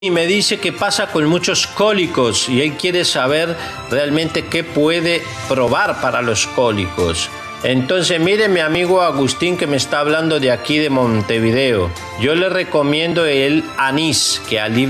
Y me dice que pasa con muchos cólicos y él quiere saber realmente qué puede probar para los cólicos. Entonces, mire, mi amigo Agustín, que me está hablando de aquí de Montevideo, yo le recomiendo el anís, que alivia